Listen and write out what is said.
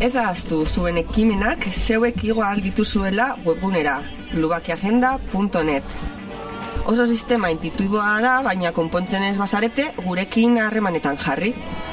Ez ahaztu zuen ekimenak zeuek igo ahal dituzuela webgunera, lubakiagenda.net. Oso sistema intuitiboa da, baina konpontzen ez bazarete gurekin harremanetan jarri.